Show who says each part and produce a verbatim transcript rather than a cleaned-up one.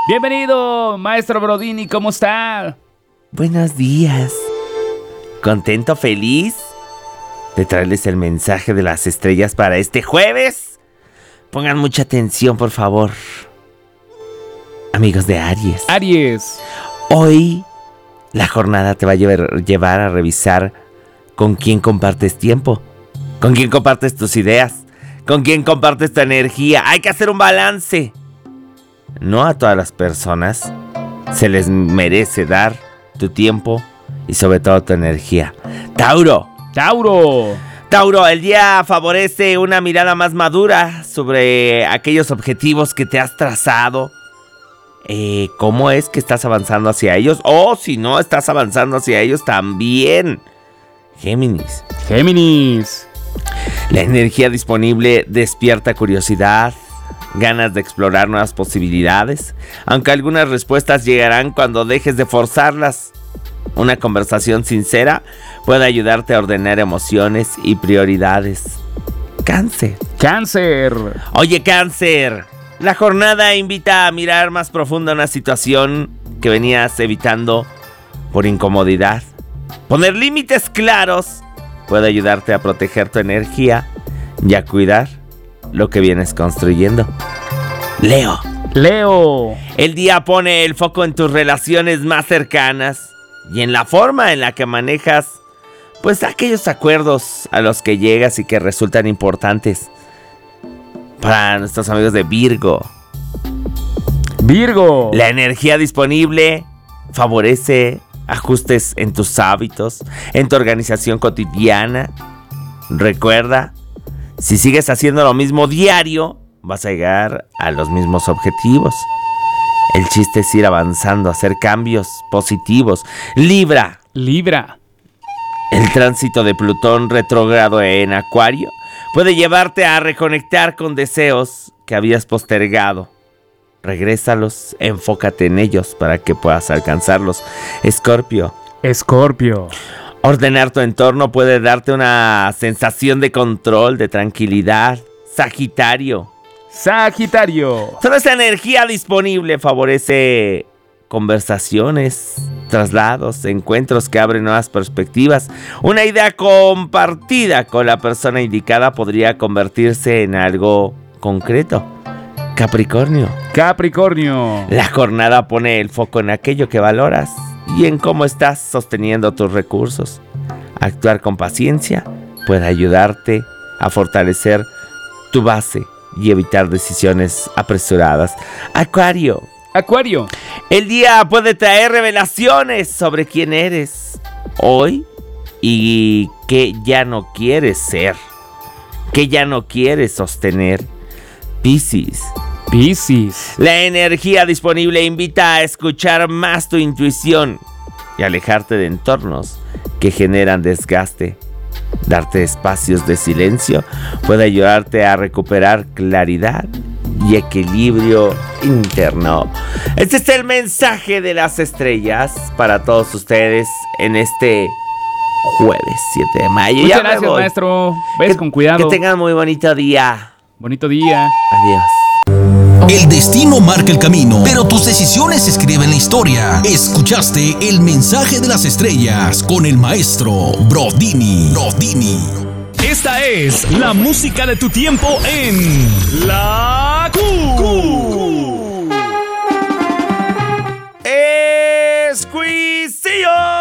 Speaker 1: Bienvenido, maestro Brodini, ¿cómo está?
Speaker 2: Buenos días. ¿Contento, feliz de traerles el mensaje de las estrellas para este jueves? Pongan mucha atención, por favor. Amigos de Aries.
Speaker 1: Aries.
Speaker 2: Hoy la jornada te va a llevar, llevar a revisar con quién compartes tiempo, con quién compartes tus ideas, con quién compartes tu energía. Hay que hacer un balance. No a todas las personas se les merece dar tu tiempo y sobre todo tu energía. Tauro.
Speaker 1: Tauro.
Speaker 2: Tauro, el día favorece una mirada más madura sobre aquellos objetivos que te has trazado. Eh, ¿Cómo es que estás avanzando hacia ellos? O si no estás avanzando hacia ellos también. Géminis.
Speaker 1: Géminis.
Speaker 2: La energía disponible despierta curiosidad, ganas de explorar nuevas posibilidades, aunque algunas respuestas llegarán cuando dejes de forzarlas. Una conversación sincera puede ayudarte a ordenar emociones y prioridades. Cáncer.
Speaker 1: Cáncer.
Speaker 2: Oye, Cáncer, la jornada invita a mirar más profundo una situación que venías evitando por incomodidad. Poner límites claros puede ayudarte a proteger tu energía y a cuidar lo que vienes construyendo. Leo.
Speaker 1: Leo.
Speaker 2: El día pone el foco en tus relaciones más cercanas y en la forma en la que manejas, pues, aquellos acuerdos a los que llegas y que resultan importantes. Para nuestros amigos de Virgo.
Speaker 1: Virgo.
Speaker 2: La energía disponible favorece ajustes en tus hábitos, en tu organización cotidiana. Recuerda, si sigues haciendo lo mismo diario, vas a llegar a los mismos objetivos. El chiste es ir avanzando, hacer cambios positivos. Libra.
Speaker 1: Libra.
Speaker 2: El tránsito de Plutón retrógrado en Acuario puede llevarte a reconectar con deseos que habías postergado. Regrésalos, enfócate en ellos para que puedas alcanzarlos. Escorpio.
Speaker 1: Escorpio.
Speaker 2: Ordenar tu entorno puede darte una sensación de control, de tranquilidad. Sagitario.
Speaker 1: Sagitario.
Speaker 2: Toda esa energía disponible favorece conversaciones, traslados, encuentros que abren nuevas perspectivas. Una idea compartida con la persona indicada podría convertirse en algo concreto. Capricornio.
Speaker 1: Capricornio.
Speaker 2: La jornada pone el foco en aquello que valoras y en cómo estás sosteniendo tus recursos. Actuar con paciencia puede ayudarte a fortalecer tu base y evitar decisiones apresuradas. Acuario.
Speaker 1: Acuario.
Speaker 2: El día puede traer revelaciones sobre quién eres hoy y qué ya no quieres ser, qué ya no quieres sostener. Piscis.
Speaker 1: Piscis.
Speaker 2: La energía disponible invita a escuchar más tu intuición y alejarte de entornos que generan desgaste. Darte espacios de silencio puede ayudarte a recuperar claridad y equilibrio interno. Este es el mensaje de las estrellas para todos ustedes en este jueves siete de mayo.
Speaker 1: Muchas
Speaker 2: Ya me
Speaker 1: gracias,
Speaker 2: voy.
Speaker 1: maestro. Ves
Speaker 2: Que-
Speaker 1: con cuidado.
Speaker 2: Que tengan muy bonito día.
Speaker 1: Bonito día.
Speaker 2: Adiós.
Speaker 3: El destino marca el camino, pero tus decisiones escriben la historia. Escuchaste el mensaje de las estrellas con el maestro Brodini. Brodini.
Speaker 4: Esta es la música de tu tiempo en La Q.
Speaker 2: ¡Escuisillo!